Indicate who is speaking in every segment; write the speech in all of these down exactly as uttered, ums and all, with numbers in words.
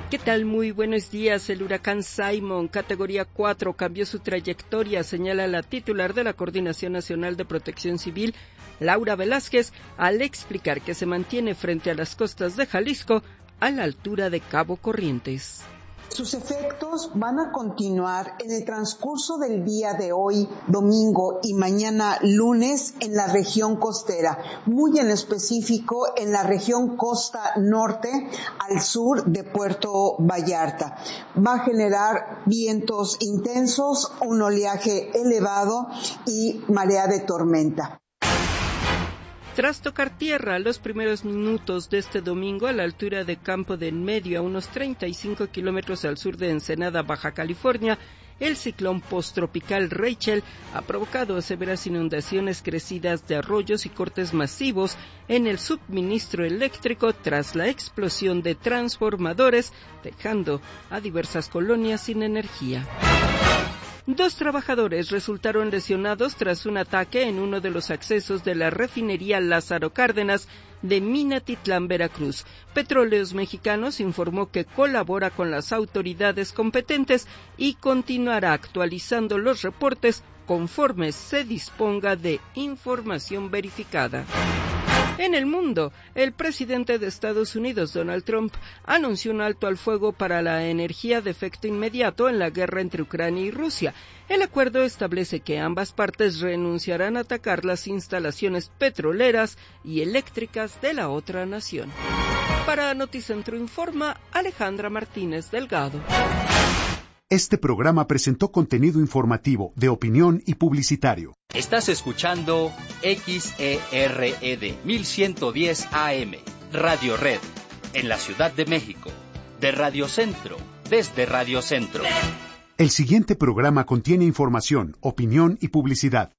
Speaker 1: ¿Qué tal? Muy buenos días. El huracán Simon, categoría cuatro, cambió su trayectoria, señala la titular de la Coordinación Nacional de Protección Civil, Laura Velázquez, al explicar que se mantiene frente a las costas de Jalisco a la altura de Cabo Corrientes.
Speaker 2: Sus efectos van a continuar en el transcurso del día de hoy, domingo, y mañana, lunes, en la región costera, muy en específico en la región costa norte al sur de Puerto Vallarta. Va a generar vientos intensos, un oleaje elevado y marea de tormenta.
Speaker 1: Tras tocar tierra los primeros minutos de este domingo a la altura de Campo de Enmedio, a unos treinta y cinco kilómetros al sur de Ensenada, Baja California, el ciclón posttropical Rachel ha provocado severas inundaciones, crecidas de arroyos y cortes masivos en el suministro eléctrico tras la explosión de transformadores, dejando a diversas colonias sin energía. Dos trabajadores resultaron lesionados tras un ataque en uno de los accesos de la refinería Lázaro Cárdenas de Minatitlán, Veracruz. Petróleos Mexicanos informó que colabora con las autoridades competentes y continuará actualizando los reportes conforme se disponga de información verificada. En el mundo, el presidente de Estados Unidos, Donald Trump, anunció un alto al fuego para la energía de efecto inmediato en la guerra entre Ucrania y Rusia. El acuerdo establece que ambas partes renunciarán a atacar las instalaciones petroleras y eléctricas de la otra nación. Para Noticentro Informa, Alejandra Martínez Delgado.
Speaker 3: Este programa presentó contenido informativo, de opinión y publicitario.
Speaker 4: Estás escuchando X E R E D mil ciento diez A M, Radio Red, en la Ciudad de México, de Radio Centro, desde Radio Centro.
Speaker 3: El siguiente programa contiene información, opinión y publicidad.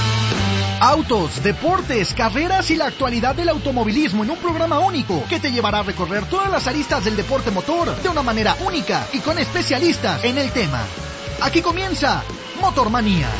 Speaker 5: Autos, deportes, carreras y la actualidad del automovilismo en un programa único que te llevará a recorrer todas las aristas del deporte motor de una manera única y con especialistas en el tema. Aquí comienza Motormanía.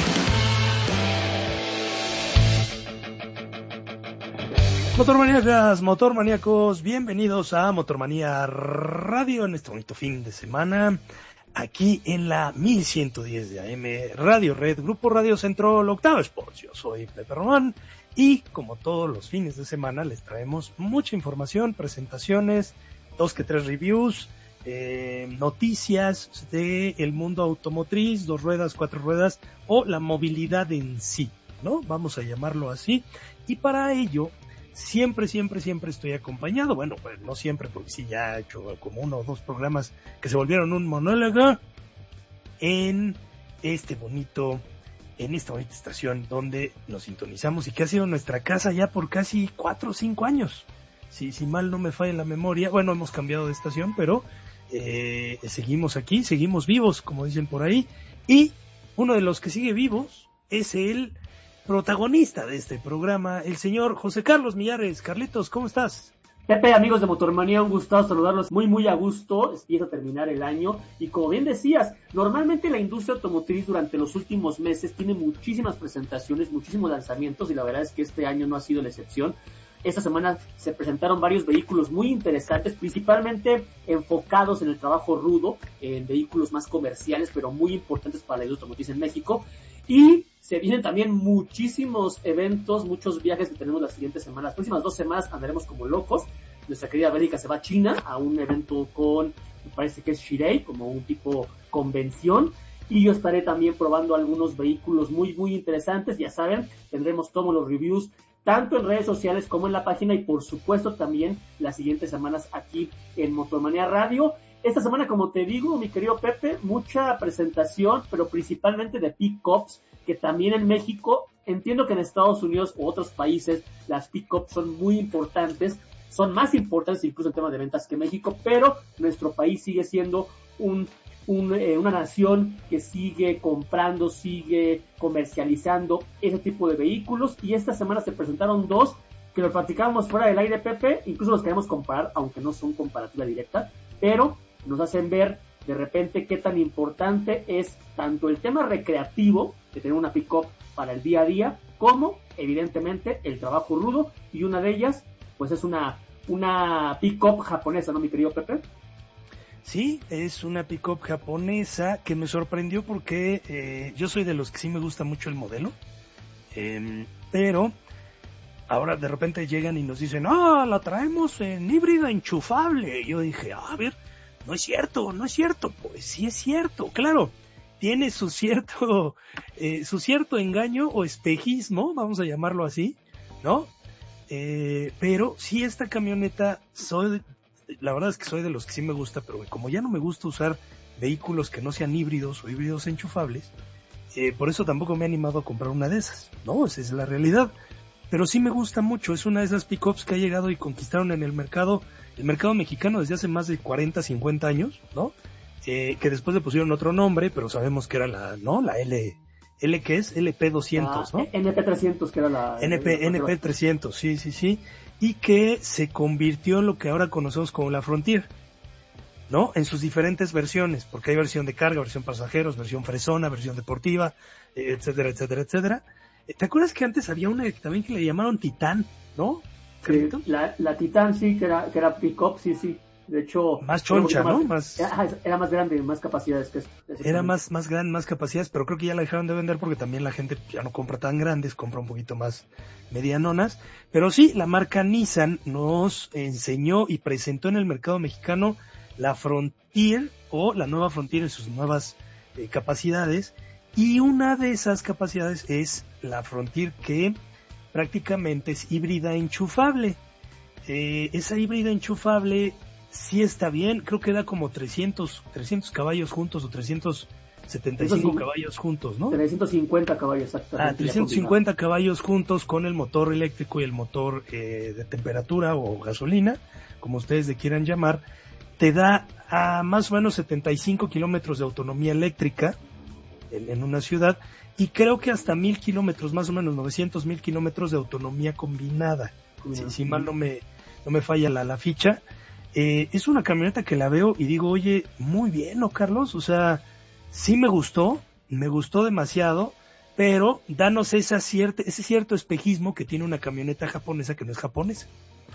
Speaker 6: Motormaníacas, motormaníacos, bienvenidos a Motormanía Radio en este bonito fin de semana. Aquí en la mil ciento diez de A M, Radio Red, Grupo Radio Centro, Octava Sports. Yo soy Pepe Román y como todos los fines de semana les traemos mucha información, presentaciones, dos que tres reviews, eh, noticias del mundo automotriz, dos ruedas, cuatro ruedas o la movilidad en sí, ¿no? Vamos a llamarlo así. Y para ello, siempre, siempre, siempre estoy acompañado. Bueno, pues no siempre, porque sí ya he hecho como uno o dos programas que se volvieron un monólogo en este bonito, en esta bonita estación donde nos sintonizamos y que ha sido nuestra casa ya por casi cuatro o cinco años. Si, si mal no me falla la memoria, bueno, hemos cambiado de estación, pero eh, seguimos aquí, seguimos vivos, como dicen por ahí. Y uno de los que sigue vivos es el protagonista de este programa, el señor José Carlos Millares. Carlitos, ¿cómo estás?
Speaker 7: Pepe, amigos de Motormanía, un gusto saludarlos muy muy a gusto. Empieza a terminar el año y como bien decías, normalmente la industria automotriz durante los últimos meses tiene muchísimas presentaciones, muchísimos lanzamientos y la verdad es que este año no ha sido la excepción. Esta semana se presentaron varios vehículos muy interesantes, principalmente enfocados en el trabajo rudo, en vehículos más comerciales, pero muy importantes para la industria automotriz en México. Y se vienen también muchísimos eventos, muchos viajes que tenemos las siguientes semanas. Las próximas dos semanas andaremos como locos. Nuestra querida Bélgica se va a China a un evento con, me parece que es Shirei, como un tipo convención. Y yo estaré también probando algunos vehículos muy, muy interesantes. Ya saben, tendremos todos los reviews, tanto en redes sociales como en la página. Y por supuesto también las siguientes semanas aquí en Motormanía Radio. Esta semana, como te digo, mi querido Pepe, mucha presentación, pero principalmente de pick-ups, que también en México, entiendo que en Estados Unidos u otros países las pick-ups son muy importantes, son más importantes incluso en temas de ventas que México, pero nuestro país sigue siendo un, un eh, una nación que sigue comprando, sigue comercializando ese tipo de vehículos, y esta semana se presentaron dos que los platicábamos fuera del aire, Pepe, incluso los queremos comparar, aunque no son comparativa directa, pero nos hacen ver de repente qué tan importante es tanto el tema recreativo de tener una pick-up para el día a día, como evidentemente el trabajo rudo, y una de ellas pues es una, una pick-up japonesa, ¿no, mi querido Pepe?
Speaker 6: Sí, es una pick-up japonesa que me sorprendió porque eh, yo soy de los que sí me gusta mucho el modelo, eh, pero ahora de repente llegan y nos dicen, ah, la traemos en híbrida enchufable. Y yo dije, ah, a ver, no es cierto, no es cierto. Pues sí es cierto, claro, tiene su cierto, eh, su cierto engaño o espejismo, vamos a llamarlo así, ¿no? Eh, pero sí, esta camioneta, soy, la verdad es que soy de los que sí me gusta, pero como ya no me gusta usar vehículos que no sean híbridos o híbridos enchufables, eh, por eso tampoco me he animado a comprar una de esas, ¿no? Esa es la realidad. Pero sí me gusta mucho, es una de esas pick-ups que ha llegado y conquistaron en el mercado, el mercado mexicano desde hace más de cuarenta, cincuenta años, ¿no? Eh, que después le pusieron otro nombre, pero sabemos que era la, ¿no? La L, L ¿qué es? L P doscientos,
Speaker 7: ah,
Speaker 6: ¿no?
Speaker 7: N P trescientos, que era la...
Speaker 6: N P, N P trescientos, sí, sí, sí. Y que se convirtió en lo que ahora conocemos como la Frontier, ¿no? En sus diferentes versiones, porque hay versión de carga, versión pasajeros, versión fresona, versión deportiva, etcétera, etcétera, etcétera. ¿Te acuerdas que antes había una también que le llamaron Titán, ¿no?
Speaker 7: Sí, la, la Titán, sí, que era, que era pick-up, sí, sí. De hecho...
Speaker 6: Más choncha,
Speaker 7: más,
Speaker 6: ¿no? Más...
Speaker 7: Era, era más grande, más capacidades que...
Speaker 6: Era más, más grande, más capacidades, pero creo que ya la dejaron de vender porque también la gente ya no compra tan grandes, compra un poquito más medianonas. Pero sí, la marca Nissan nos enseñó y presentó en el mercado mexicano la Frontier, o la nueva Frontier en sus nuevas eh, capacidades. Y una de esas capacidades es la Frontier, que prácticamente es híbrida enchufable. Eh, esa híbrida enchufable sí está bien, creo que da como trescientos, trescientos caballos juntos o trescientos setenta y cinco caballos juntos, ¿no?
Speaker 7: trescientos cincuenta caballos, exactamente.
Speaker 6: Ah, trescientos cincuenta caballos juntos con el motor eléctrico y el motor eh, de temperatura o gasolina, como ustedes le quieran llamar, te da a más o menos setenta y cinco kilómetros de autonomía eléctrica en, en una ciudad, y creo que hasta mil kilómetros, más o menos novecientos mil kilómetros de autonomía combinada, si, si mal no me, no me falla la, la ficha. Eh, es una camioneta que la veo y digo, oye, muy bien, ¿no, Carlos? O sea, sí me gustó, me gustó demasiado, pero danos esa cierta, ese cierto espejismo que tiene una camioneta japonesa que no es japonesa.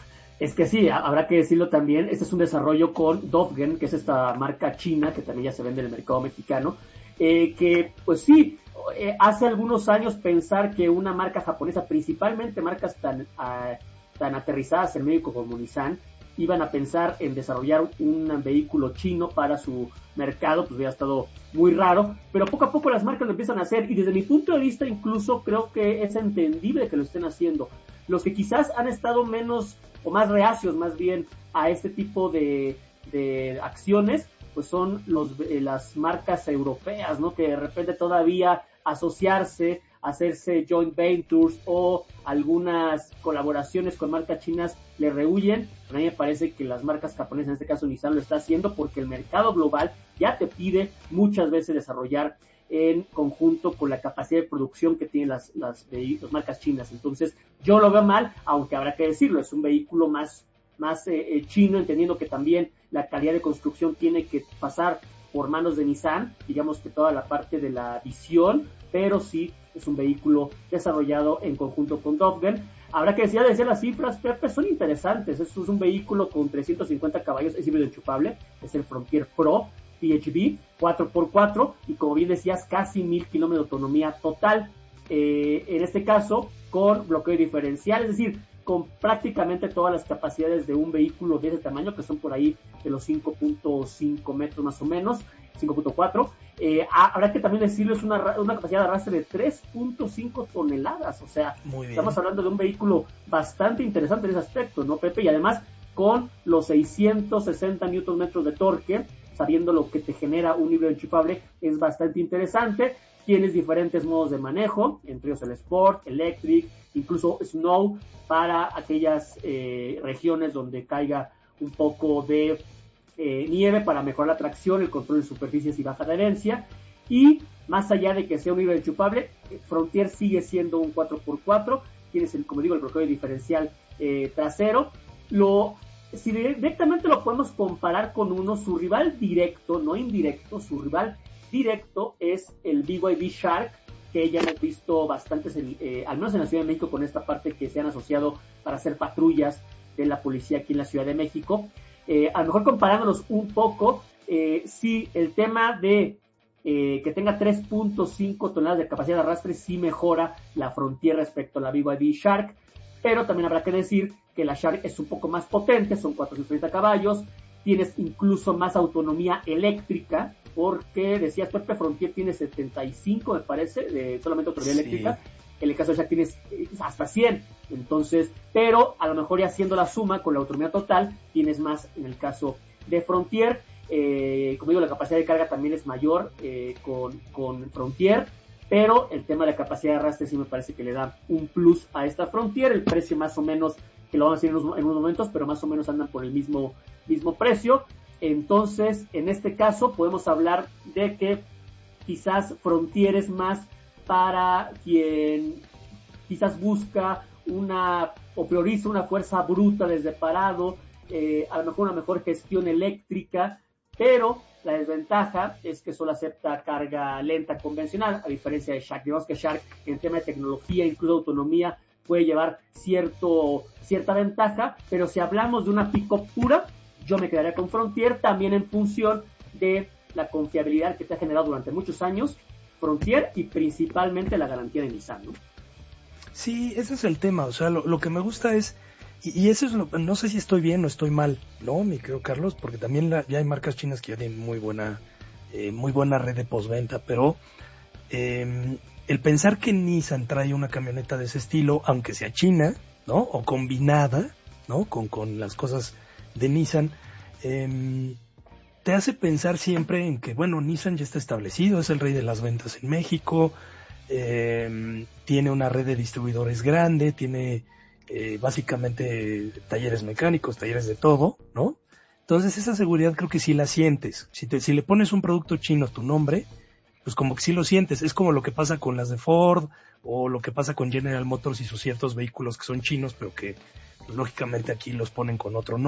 Speaker 7: Es que sí, habrá que decirlo también, este es un desarrollo con Dofgen, que es esta marca china que también ya se vende en el mercado mexicano, eh, que pues sí, eh, hace algunos años pensar que una marca japonesa, principalmente marcas tan, uh, tan aterrizadas en México como Nissan, iban a pensar en desarrollar un vehículo chino para su mercado, pues hubiera estado muy raro, pero poco a poco las marcas lo empiezan a hacer, y desde mi punto de vista incluso creo que es entendible que lo estén haciendo. Los que quizás han estado menos o más reacios más bien a este tipo de, de acciones, pues son los, eh, las marcas europeas, ¿no? Que de repente todavía asociarse, hacerse joint ventures o algunas colaboraciones con marcas chinas le rehuyen. A mí me parece que las marcas japonesas, en este caso Nissan, lo está haciendo porque el mercado global ya te pide muchas veces desarrollar en conjunto con la capacidad de producción que tienen las, las, las marcas chinas. Entonces, yo lo veo mal, aunque habrá que decirlo, es un vehículo más, más eh, eh, chino, entendiendo que también la calidad de construcción tiene que pasar por manos de Nissan, digamos que toda la parte de la visión, pero sí es un vehículo desarrollado en conjunto con Dofgen. Habrá que decir, decir las cifras, Pepe, son interesantes. Esto es un vehículo con trescientos cincuenta caballos, es híbrido enchufable, es el Frontier Pro P H V cuatro por cuatro, y como bien decías, casi mil kilómetros de autonomía total, eh, en este caso con bloqueo diferencial, es decir, con prácticamente todas las capacidades de un vehículo de ese tamaño, que son por ahí de los cinco punto cinco metros más o menos, cinco punto cuatro. Eh, habrá que también decirlo, es una, una capacidad de arrastre de tres punto cinco toneladas, o sea, estamos hablando de un vehículo bastante interesante en ese aspecto, ¿no, Pepe? Y además con los seiscientos sesenta newton metros de torque, sabiendo lo que te genera un híbrido enchufable, es bastante interesante. Tienes diferentes modos de manejo, entre ellos el Sport, Electric, incluso Snow, para aquellas eh, regiones donde caiga un poco de eh, nieve, para mejorar la tracción, el control de superficies y baja adherencia. Y más allá de que sea un híbrido enchufable, Frontier sigue siendo un cuatro por cuatro, tienes, el, como digo, el bloqueo diferencial eh, trasero. Lo... Si directamente lo podemos comparar con uno, su rival directo, no indirecto, su rival directo es el B Y D Shark, que ya hemos visto bastantes, eh, al menos en la Ciudad de México, con esta parte que se han asociado para hacer patrullas de la policía aquí en la Ciudad de México. Eh, a lo mejor comparándolos un poco, eh, sí, el tema de eh, que tenga tres punto cinco toneladas de capacidad de arrastre sí mejora la Frontier respecto a la B Y D Shark, pero también habrá que decir que la Shark es un poco más potente, son cuatrocientos treinta caballos, tienes incluso más autonomía eléctrica, porque decías, Pepe, Frontier tiene setenta y cinco, me parece, de solamente autonomía sí. eléctrica. En el caso de Shark tienes hasta cien, entonces, pero a lo mejor ya haciendo la suma con la autonomía total, tienes más en el caso de Frontier. Eh, como digo, la capacidad de carga también es mayor eh, con, con Frontier, pero el tema de la capacidad de arrastre sí me parece que le da un plus a esta Frontier. El precio más o menos, que lo vamos a decir en unos, en unos momentos, pero más o menos andan por el mismo, mismo precio. Entonces, en este caso podemos hablar de que quizás Frontier es más para quien quizás busca una o prioriza una fuerza bruta desde parado, eh, a lo mejor una mejor gestión eléctrica, pero la desventaja es que solo acepta carga lenta convencional, a diferencia de Shark. Digamos que Shark en tema de tecnología, incluso autonomía, puede llevar cierto, cierta ventaja, pero si hablamos de una pick-up pura, yo me quedaría con Frontier, también en función de la confiabilidad que te ha generado durante muchos años Frontier y principalmente la garantía de Nissan, ¿no?
Speaker 6: Sí, ese es el tema, o sea, lo, lo que me gusta es, y, y eso es lo, no sé si estoy bien o estoy mal, ¿no, mi querido Carlos? Porque también la, ya hay marcas chinas que ya tienen muy buena, eh, muy buena red de postventa, pero eh, el pensar que Nissan trae una camioneta de ese estilo, aunque sea china, ¿no? O combinada, ¿no? Con, con las cosas de Nissan, eh, te hace pensar siempre en que, bueno, Nissan ya está establecido, es el rey de las ventas en México, eh, tiene una red de distribuidores grande, tiene eh, básicamente talleres mecánicos, talleres de todo, ¿no? Entonces esa seguridad creo que sí la sientes. Si, te, si le pones un producto chino a tu nombre, pues como que sí lo sientes. Es como lo que pasa con las de Ford o lo que pasa con General Motors y sus ciertos vehículos que son chinos, pero que pues, lógicamente aquí los ponen con otro nombre.